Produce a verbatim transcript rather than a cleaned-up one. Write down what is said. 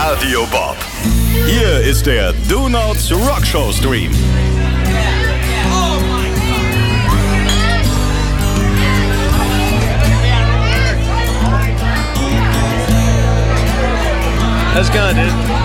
Radio Bob. Hier ist der Do Nots Rock Show Stream. That's gone, dude.